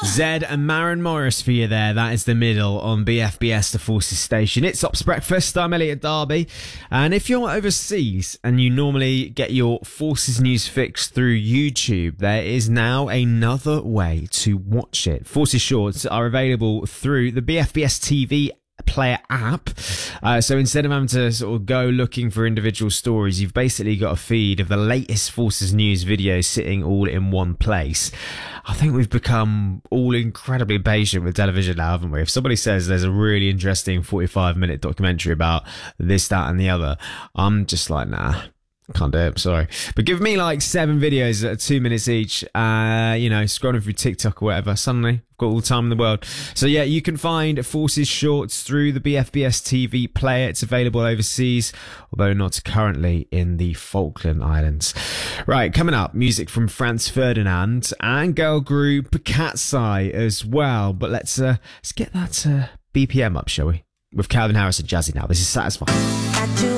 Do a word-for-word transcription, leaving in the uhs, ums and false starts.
Zed and Maren Morris for you there. That is the middle on B F B S, the Forces station. It's Ops Breakfast. I'm Elliot Darby. And if you're overseas and you normally get your Forces news fix through YouTube, there is now another way to watch it. Forces Shorts are available through the B F B S T V player app. Uh, so instead of having to sort of go looking for individual stories, you've basically got a feed of the latest Forces news videos sitting all in one place. I think we've become all incredibly patient with television now, haven't we? If somebody says there's a really interesting forty-five minute documentary about this, that and the other, I'm just like, nah, can't do it, sorry. But give me like seven videos that are two minutes each, uh, you know, scrolling through TikTok or whatever, suddenly I've got all the time in the world. So yeah, you can find Forces Shorts through the B F B S T V player. It's available overseas, although not currently in the Falkland Islands. Right, coming up, music from Franz Ferdinand and girl group Cat's Eye as well. But let's, uh, let's get that uh, B P M up, shall we? With Calvin Harris and Jazzy now. This is Satisfying.